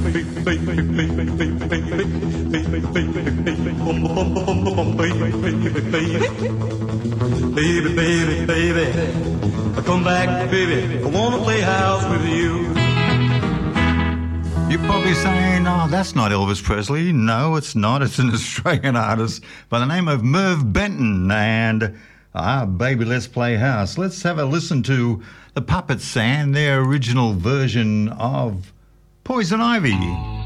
Baby, baby, baby, come back, baby. I wanna play house with you. You're probably saying, oh, that's not Elvis Presley. No, it's not. It's an Australian artist by the name of Merv Benton. And, baby, let's play house. Let's have a listen to the Puppets and their original version of Poison Ivy.